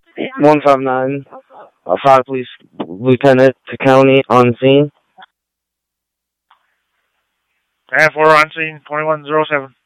159. Fire Police Lieutenant to County on scene. And 4 on scene, 2107.